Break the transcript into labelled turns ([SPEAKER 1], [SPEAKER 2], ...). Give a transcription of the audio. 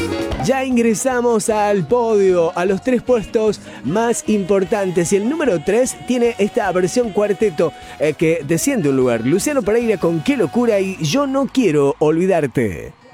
[SPEAKER 1] Ya ingresamos al podio, a los 3 puestos más importantes. Y el número 3 tiene esta versión cuarteto que desciende un lugar. Luciano Pereira con Qué locura y Yo no quiero olvidarte.